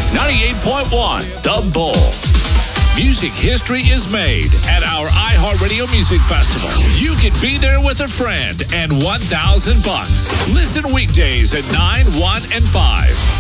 98.1 The Bull. Music history is made at our iHeartRadio Music Festival. You could be there with a friend and $1,000. Listen weekdays at 9, 1, and 5.